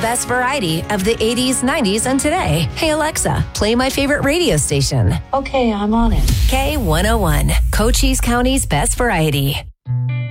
best variety of the 80s, 90s, and today. Hey, Alexa, play my favorite radio station. Okay, I'm on it. K101, Cochise County's best variety.